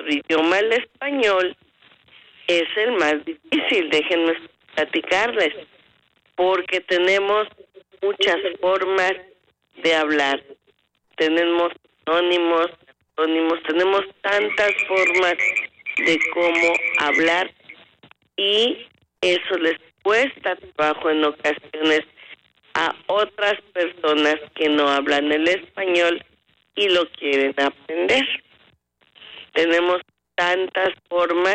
nuestro idioma, el español, es el más difícil, déjenme platicarles, porque tenemos muchas formas de hablar. Tenemos sinónimos, tenemos tantas formas de cómo hablar y eso les cuesta trabajo en ocasiones a otras personas que no hablan el español y lo quieren aprender. Tenemos tantas formas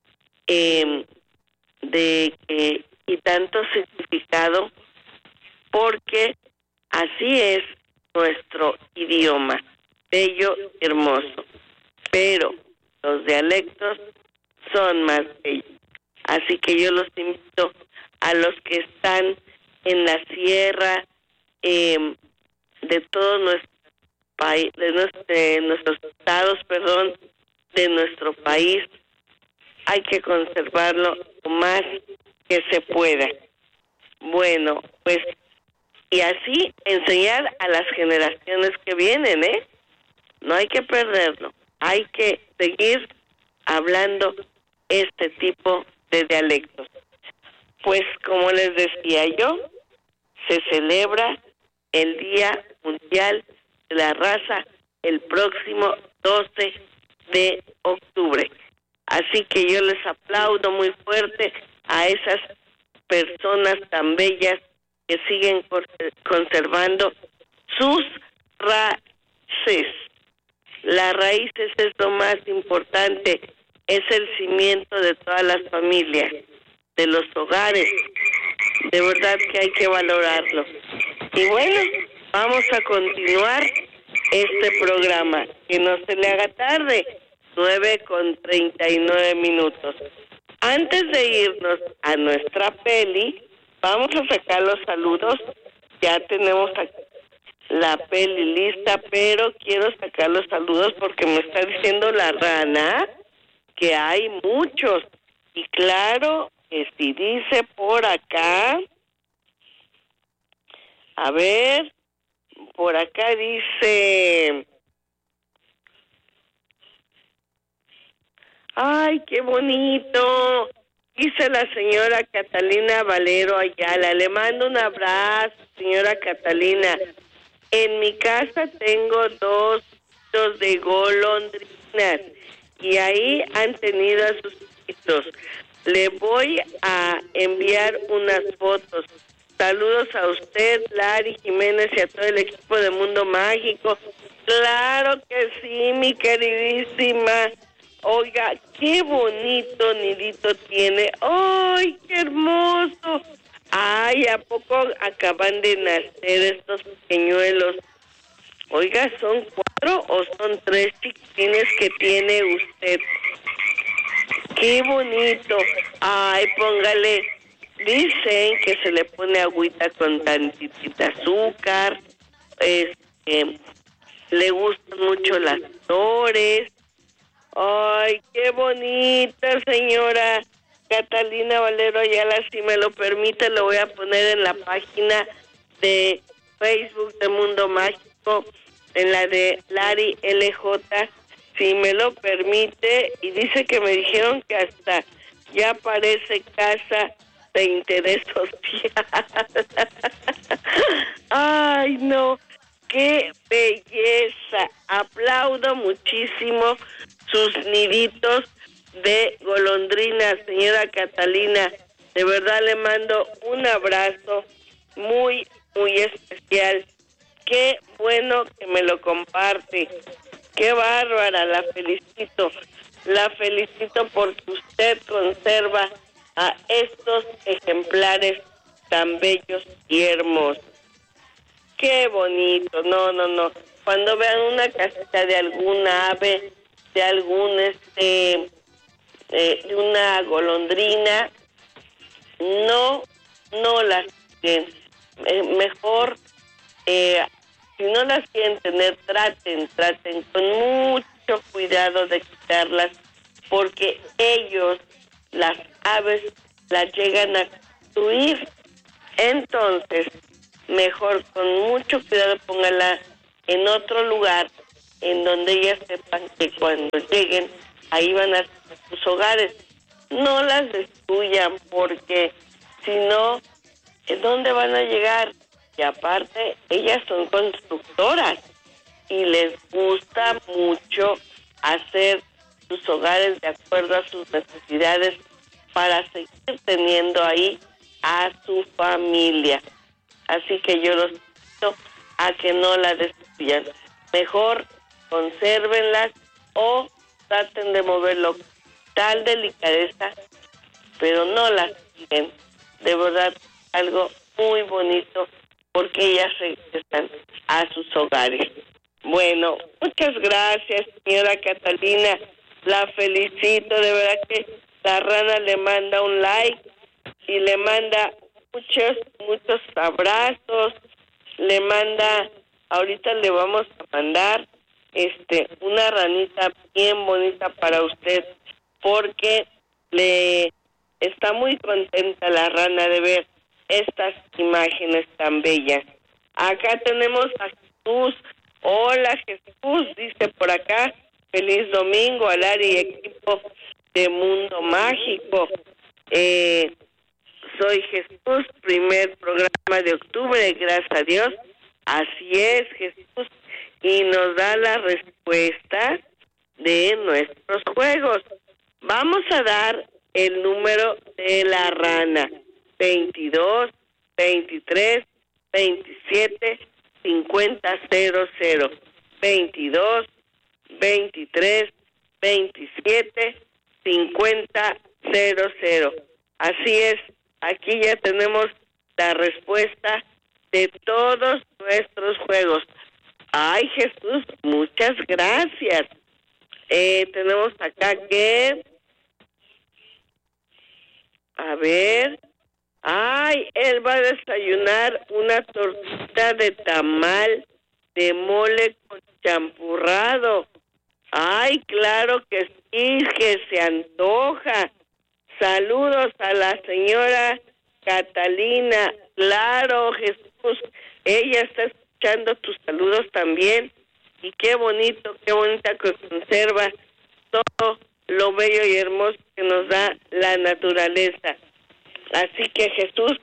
y tanto significado porque así es nuestro idioma, bello, hermoso, pero los dialectos son más bellos. Así que yo los invito a los que están en la sierra de todo nuestro país, de nuestros estados, de nuestro país, hay que conservarlo lo más que se pueda. Bueno, pues, y así enseñar a las generaciones que vienen, no hay que perderlo, hay que seguir hablando este tipo de dialectos. Pues como les decía yo, se celebra el Día Mundial de la Raza el próximo 12 de octubre. Así que yo les aplaudo muy fuerte a esas personas tan bellas que siguen conservando sus raíces. Las raíces es lo más importante, es el cimiento de todas las familias, de los hogares. De verdad que hay que valorarlo. Y bueno, vamos a continuar este programa. Que no se le haga tarde, 9:39. Antes de irnos a nuestra peli, vamos a sacar los saludos. Ya tenemos la peli lista, pero quiero sacar los saludos porque me está diciendo la rana que hay muchos. Y claro, que si dice por acá, a ver, por acá dice, ¡ay, qué bonito! Dice la señora Catalina Valero Ayala. Le mando un abrazo, señora Catalina. En mi casa tengo 2 de golondrinas y ahí han tenido a sus hijitos. Le voy a enviar unas fotos. Saludos a usted, Lari Jiménez, y a todo el equipo de Mundo Mágico. Claro que sí, mi queridísima. Oiga, qué bonito nidito tiene. ¡Ay, qué hermoso! Ay, ¿a poco acaban de nacer estos pequeñuelos? Oiga, ¿son 4 o son 3 chiquitines que tiene usted? ¡Qué bonito! Ay, póngale. Dicen que se le pone agüita con tantitita azúcar. Le gustan mucho las flores. Ay, qué bonita, señora Catalina Valero Ayala. Si me lo permite, lo voy a poner en la página de Facebook de Mundo Mágico, en la de Lari LJ, si me lo permite. Y dice que me dijeron que hasta ya parece casa de interés social. Ay, no, qué belleza. Aplaudo muchísimo sus niditos de golondrina, señora Catalina. De verdad le mando un abrazo muy, muy especial. Qué bueno que me lo comparte. Qué bárbara, la felicito. La felicito porque usted conserva a estos ejemplares tan bellos y hermosos. Qué bonito. No. Cuando vean una casita de alguna ave, de algún de una golondrina, no las quieren. Mejor, si no las quieren tener, traten con mucho cuidado de quitarlas, porque ellos, las aves, las llegan a destruir. Entonces, mejor con mucho cuidado póngala en otro lugar en donde ellas sepan que cuando lleguen ahí van a tener sus hogares. No las destruyan, porque si no, ¿dónde van a llegar? Y aparte, ellas son constructoras y les gusta mucho hacer sus hogares de acuerdo a sus necesidades para seguir teniendo ahí a su familia. Así que yo los invito a que no la destruyan. Mejor consérvenlas o traten de moverlo tal delicadeza, pero no las siguen. De verdad, algo muy bonito, porque ellas regresan a sus hogares. Bueno, muchas gracias, señora Catalina. La felicito, de verdad que la rana le manda un like y le manda muchos abrazos. Le manda, ahorita le vamos a mandar una ranita bien bonita para usted, porque le está muy contenta la rana de ver estas imágenes tan bellas. Acá tenemos a Jesús. Hola, Jesús, dice por acá. Feliz domingo al área y equipo de Mundo Mágico. Soy Jesús, primer programa de octubre, gracias a Dios. Así es, Jesús. Y nos da la respuesta de nuestros juegos. Vamos a dar el número de la rana: 22, 23, 27, 50, 00. 22, 23, 27, 50, 00. Así es, aquí ya tenemos la respuesta de todos nuestros juegos. Ay, Jesús, muchas gracias. Tenemos acá que... A ver... Ay, él va a desayunar una tortita de tamal de mole con champurrado. Ay, claro que sí, que se antoja. Saludos a la señora Catalina. Claro, Jesús, ella está escuchando tus saludos también. Y qué bonito, qué bonita que conserva todo lo bello y hermoso que nos da la naturaleza. Así que Jesús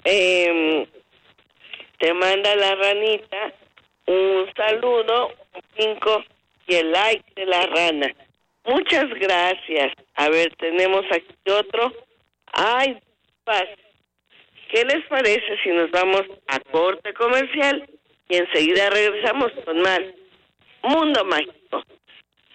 te manda la ranita un saludo, un 5 y el like de la rana. Muchas gracias. A ver, tenemos aquí otro. Ay, paz. ¿Qué les parece si nos vamos a corte comercial y enseguida regresamos con más Mundo Mágico?